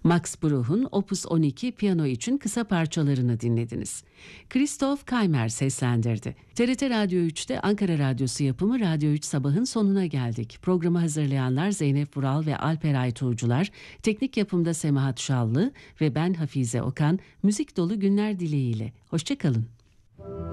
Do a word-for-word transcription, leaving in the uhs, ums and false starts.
Max Bruch'un Opus on iki piyano için kısa parçalarını dinlediniz. Christoph Keimer seslendirdi. T R T Radyo üçte Ankara Radyosu yapımı Radyo üç Sabah'ın sonuna geldik. Programı hazırlayanlar Zeynep Vural ve Alper Aytuğcular, teknik yapımda Semahat Şallı ve ben Hafize Okan, müzik dolu günler dileğiyle. Hoşçakalın.